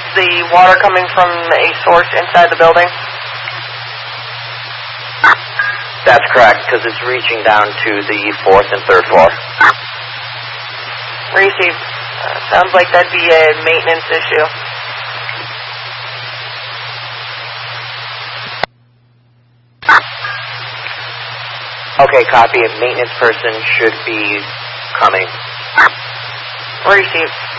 the water coming from a source inside the building? That's correct, because it's reaching down to the 4th and 3rd floor. Receive. Sounds like that'd be a maintenance issue. Okay, copy. A maintenance person should be coming. Receive.